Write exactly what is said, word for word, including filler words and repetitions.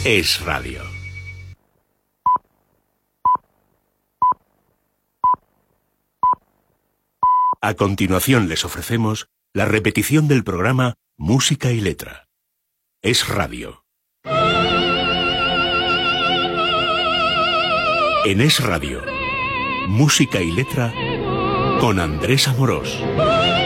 Es Radio. A continuación les ofrecemos la repetición del programa Música y Letra. Es Radio. En Es Radio, Música y Letra con Andrés Amorós.